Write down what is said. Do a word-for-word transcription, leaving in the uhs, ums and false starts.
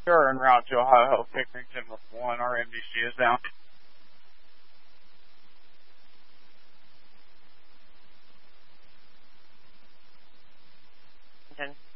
You're en route to Ohio Health Pickerington with one. Our M D C is down. Okay.